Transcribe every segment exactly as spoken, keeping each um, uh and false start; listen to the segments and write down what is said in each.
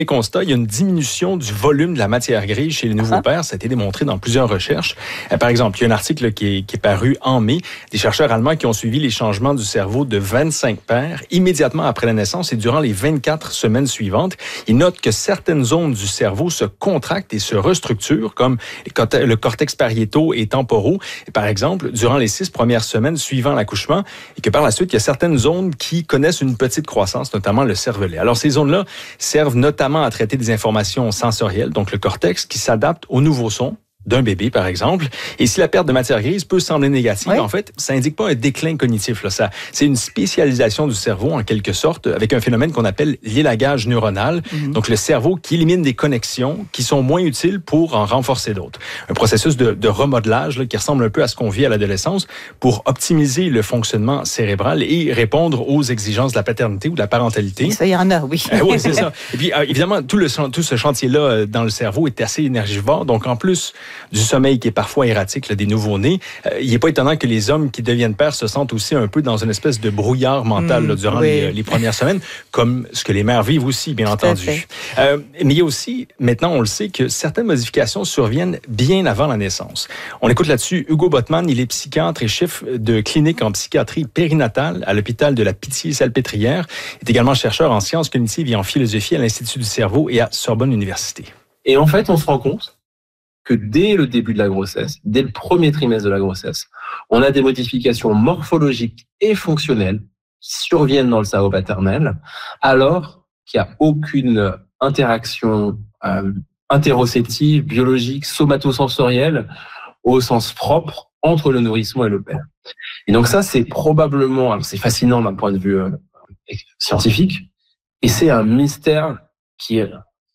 Les constats, il y a une diminution du volume de la matière grise chez les nouveaux ah. pères. Ça a été démontré dans plusieurs recherches. Euh, par exemple, il y a un article là, qui, est, qui est paru en mai. Des chercheurs allemands qui ont suivi les changements du cerveau de vingt-cinq pères immédiatement après la naissance et durant les vingt-quatre semaines suivantes. Ils notent que certaines zones du cerveau se contractent et se restructurent, comme le cortex pariétaux et temporaux, et par exemple, durant les six premières semaines suivant l'accouchement, et que par la suite, il y a certaines zones qui connaissent une petite croissance, notamment le cervelet. Alors, ces zones-là servent notamment à traiter des informations sensorielles, donc le cortex, qui s'adapte aux nouveaux sons d'un bébé, par exemple. Et si la perte de matière grise peut sembler négative, oui. en fait, ça indique pas un déclin cognitif. Là. Ça, c'est une spécialisation du cerveau, en quelque sorte, avec un phénomène qu'on appelle l'élagage neuronal. Mm-hmm. Donc, le cerveau qui élimine des connexions qui sont moins utiles pour en renforcer d'autres. Un processus de, de remodelage là, qui ressemble un peu à ce qu'on vit à l'adolescence pour optimiser le fonctionnement cérébral et répondre aux exigences de la paternité ou de la parentalité. Et ça, il y en a, oui. Euh, oui, c'est ça. Et puis, euh, évidemment, tout, le, tout ce chantier-là euh, dans le cerveau est assez énergivore. Donc, en plus du sommeil qui est parfois erratique là, des nouveau-nés, euh, il n'est pas étonnant que les hommes qui deviennent pères se sentent aussi un peu dans une espèce de brouillard mental mmh, là, durant oui. les, les premières semaines, comme ce que les mères vivent aussi, bien Tout entendu. Euh, mais il y a aussi, maintenant on le sait, que certaines modifications surviennent bien avant la naissance. On écoute là-dessus Hugo Bottmann, il est psychiatre et chef de clinique en psychiatrie périnatale à l'hôpital de la Pitié-Salpêtrière. Il est également chercheur en sciences cognitives et en philosophie à l'Institut du cerveau et à Sorbonne Université. Et en fait, on se rend compte que dès le début de la grossesse, dès le premier trimestre de la grossesse, on a des modifications morphologiques et fonctionnelles qui surviennent dans le cerveau paternel, alors qu'il n'y a aucune interaction euh, interoceptive, biologique, somatosensorielle au sens propre entre le nourrisson et le père. Et donc ça, c'est probablement, alors c'est fascinant d'un point de vue euh, scientifique, et c'est un mystère qui euh,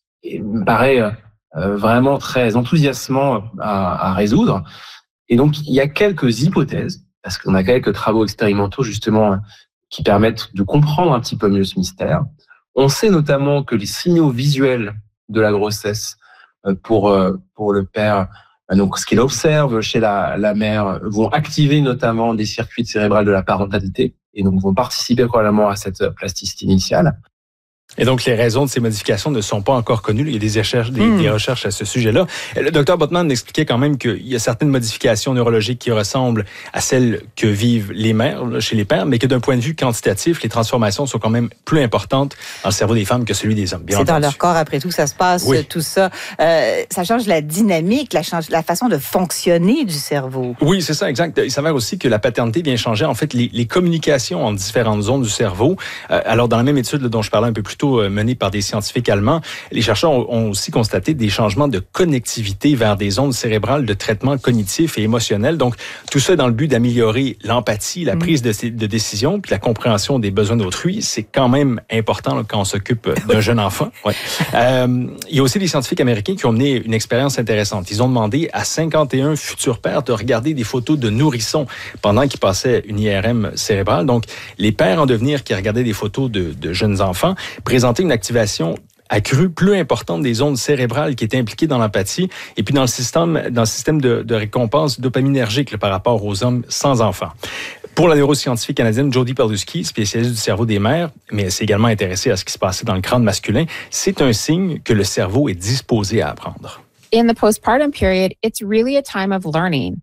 me paraît euh, Euh, vraiment très enthousiasmant à, à résoudre. Et donc, il y a quelques hypothèses, parce qu'on a quelques travaux expérimentaux, justement, qui permettent de comprendre un petit peu mieux ce mystère. On sait notamment que les signaux visuels de la grossesse pour, pour le père, donc ce qu'il observe chez la, la mère, vont activer notamment des circuits cérébrales de la parentalité, et donc vont participer probablement à cette plasticité initiale. Et donc, les raisons de ces modifications ne sont pas encore connues. Il y a des recherches, des, mmh. des recherches à ce sujet-là. Le docteur Bottmann expliquait quand même qu'il y a certaines modifications neurologiques qui ressemblent à celles que vivent les mères chez les pères, mais que d'un point de vue quantitatif, les transformations sont quand même plus importantes dans le cerveau des femmes que celui des hommes. Bien C'est entendu. Dans leur corps, après tout, ça se passe, oui. tout ça. Euh, ça change la dynamique, la, change, la façon de fonctionner du cerveau. Oui, c'est ça, exact. Il s'avère aussi que la paternité vient changer, en fait, les, les communications en différentes zones du cerveau. Euh, alors, dans la même étude là, dont je parlais un peu plus tôt, menée par des scientifiques allemands, les chercheurs ont aussi constaté des changements de connectivité vers des zones cérébrales de traitement cognitif et émotionnel. Donc, tout ça dans le but d'améliorer l'empathie, la prise de, de décision, puis la compréhension des besoins d'autrui. C'est quand même important là, quand on s'occupe d'un jeune enfant. Ouais. Euh, il y a aussi des scientifiques américains qui ont mené une expérience intéressante. Ils ont demandé à cinquante et un futurs pères de regarder des photos de nourrissons pendant qu'ils passaient une I R M cérébrale. Donc, les pères en devenir qui regardaient des photos de, de jeunes enfants présentaient une activation accrue, plus importante des zones cérébrales qui étaient impliquées dans l'empathie et puis dans le système, dans le système de, de récompense dopaminergique là, par rapport aux hommes sans enfants. Pour la neuroscientifique canadienne Jodie Perlusky, spécialiste du cerveau des mères, mais elle s'est également intéressée à ce qui se passait dans le crâne masculin, c'est un signe que le cerveau est disposé à apprendre. In the postpartum period, it's really a time of learning.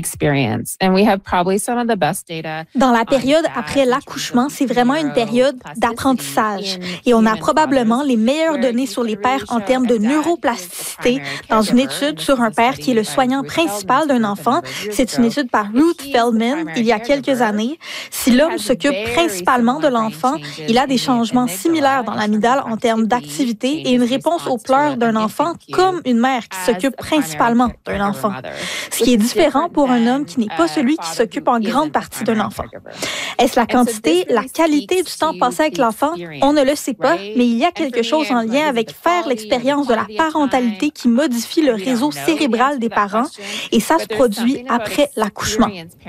Dans la période après l'accouchement, c'est vraiment une période d'apprentissage. Et on a probablement les meilleures données sur les pères en termes de neuroplasticité dans une étude sur un père qui est le soignant principal d'un enfant. C'est une étude par Ruth Feldman il y a quelques années. Si l'homme s'occupe principalement de l'enfant, il a des changements similaires dans l'amygdale en termes d'activité et une réponse aux pleurs d'un enfant comme une mère qui s'occupe principalement d'un enfant. Ce qui est différent pour un homme qui n'est pas celui qui s'occupe en grande partie d'un enfant. Est-ce la quantité, la qualité du temps passé avec l'enfant? On ne le sait pas, mais il y a quelque chose en lien avec faire l'expérience de la parentalité qui modifie le réseau cérébral des parents et ça se produit après l'accouchement.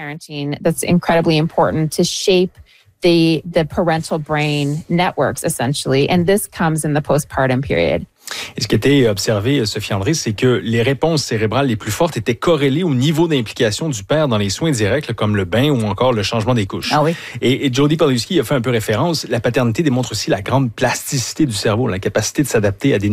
The, the parental brain networks, essentially, and this comes in the postpartum period. Et ce qui a été observé, Sophie André, c'est que les réponses cérébrales les plus fortes étaient corrélées au niveau d'implication du père dans les soins directs, comme le bain ou encore le changement des couches. Ah oui. Et, et Jodie Perlusky a fait un peu référence. La paternité démontre aussi la grande plasticité du cerveau, la capacité de s'adapter à des